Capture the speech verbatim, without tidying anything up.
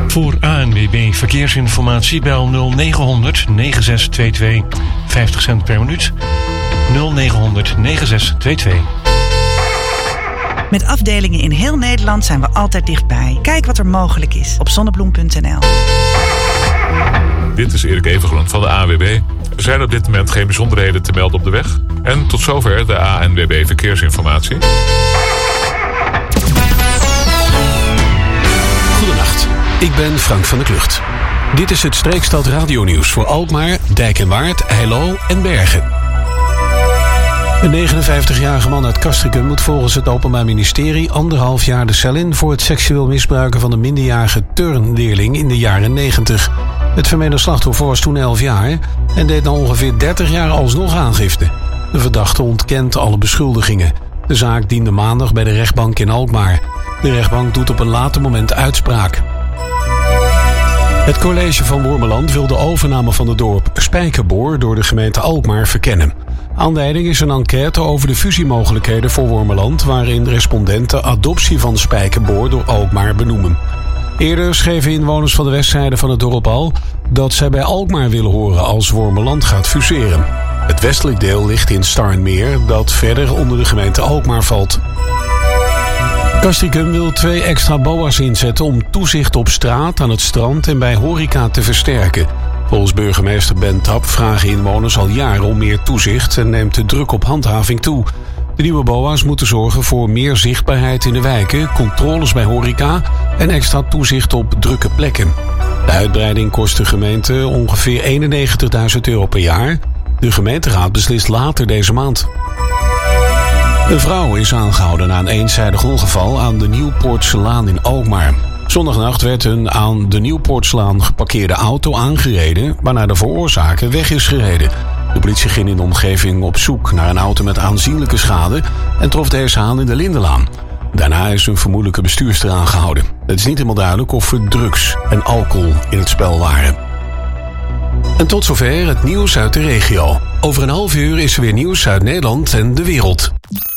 Voor A N W B Verkeersinformatie bel nul negen honderd negen zes twee twee, vijftig cent per minuut. nul negen honderd negen zes twee twee. Met afdelingen in heel Nederland zijn we altijd dichtbij. Kijk wat er mogelijk is op zonnebloem punt n l. Dit is Erik Evengeland van de A N W B. Er zijn op dit moment geen bijzonderheden te melden op de weg. En tot zover de A N W B Verkeersinformatie. Goedenacht, ik ben Frank van der Klucht. Dit is het Streekstad radionieuws voor Alkmaar, Dijk en Waard, Heilo en Bergen. Een negenenvijftigjarige man uit Castricum moet volgens het Openbaar Ministerie anderhalf jaar de cel in voor het seksueel misbruiken van een minderjarige turnleerling in de jaren negentig. Het vermeende slachtoffer was toen elf jaar en deed na ongeveer dertig jaar alsnog aangifte. De verdachte ontkent alle beschuldigingen. De zaak diende maandag bij de rechtbank in Alkmaar. De rechtbank doet op een later moment uitspraak. Het college van Wormeland wil de overname van het dorp Spijkerboor door de gemeente Alkmaar verkennen. Aanleiding is een enquête over de fusiemogelijkheden voor Wormeland, waarin respondenten adoptie van Spijkerboor door Alkmaar benoemen. Eerder schreven inwoners van de westzijde van het dorp al dat zij bij Alkmaar willen horen als Wormeland gaat fuseren. Het westelijk deel ligt in Starnmeer, dat verder onder de gemeente Alkmaar valt. Castricum wil twee extra B O A's inzetten om toezicht op straat, aan het strand en bij horeca te versterken. Volgens burgemeester Ben Trap vragen inwoners al jaren om meer toezicht en neemt de druk op handhaving toe. De nieuwe B O A's moeten zorgen voor meer zichtbaarheid in de wijken, controles bij horeca en extra toezicht op drukke plekken. De uitbreiding kost de gemeente ongeveer eenennegentigduizend euro per jaar. De gemeenteraad beslist later deze maand. Een vrouw is aangehouden na een eenzijdig ongeval aan de Nieuwpoortselaan in Alkmaar. Zondagnacht werd een aan de Nieuwpoortslaan geparkeerde auto aangereden, waarna de veroorzaker weg is gereden. De politie ging in de omgeving op zoek naar een auto met aanzienlijke schade en trof deze aan in de Lindenlaan. Daarna is een vermoedelijke bestuurster aangehouden. Het is niet helemaal duidelijk of er drugs en alcohol in het spel waren. En tot zover het nieuws uit de regio. Over een half uur is er weer nieuws uit Nederland en de wereld.